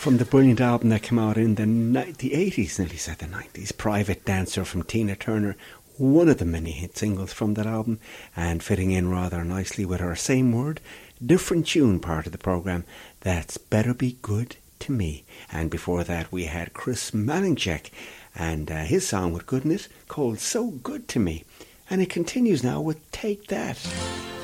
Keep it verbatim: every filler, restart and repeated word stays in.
from the brilliant album that came out in the, ni- the eighties, nearly said the nineties, Private Dancer from Tina Turner, one of the many hit singles from that album, and fitting in rather nicely with our same word, different tune part of the programme, That's Better Be Good to Me. And before that we had Chris Malinchek and uh, his song with goodness called So Good to Me. And it continues now with Take That.